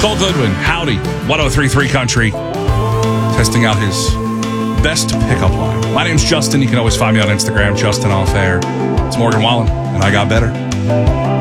Cole Goodwin, howdy, 103.3 Country, testing out his best pickup line. My name's Justin. You can always find me on Instagram, Justin Off Air. It's Morgan Wallen, and I got better.